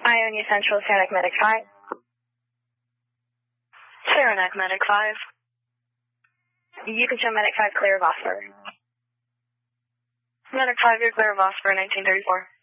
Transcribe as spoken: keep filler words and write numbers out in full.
Ionia Central, Saranac Medic five. Saranac Medic five. Yucatan Medic five, clear of Oscar. Medic five, you're clear of Oscar, nineteen thirty-four.